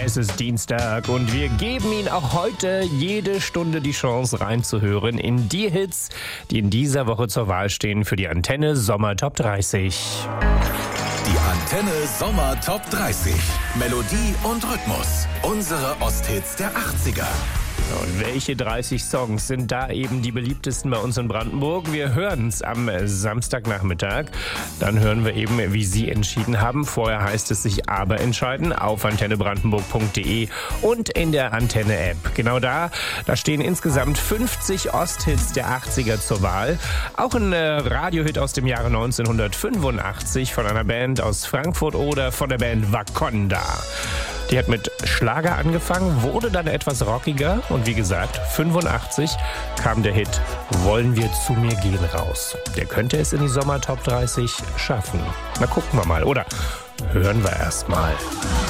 Es ist Dienstag und wir geben Ihnen auch heute jede Stunde die Chance reinzuhören in die Hits, die in dieser Woche zur Wahl stehen für die Antenne Sommer Top 30. Die Antenne Sommer Top 30. Melodie und Rhythmus. Unsere Osthits der 80er. Und welche 30 Songs sind da eben die beliebtesten bei uns in Brandenburg? Wir hören es am Samstagnachmittag. Dann hören wir eben, wie Sie entschieden haben. Vorher heißt es sich aber entscheiden auf antennebrandenburg.de und in der Antenne-App. Genau da stehen insgesamt 50 Osthits der 80er zur Wahl. Auch ein Radiohit aus dem Jahre 1985 von einer Band aus Frankfurt oder von der Band Wakonda. Die hat mit Schlager angefangen, wurde dann etwas rockiger und wie gesagt, 85 kam der Hit Wollen wir zu mir gehen raus. Der könnte es in die Sommer Top 30 schaffen. Na, gucken wir mal, oder hören wir erst mal.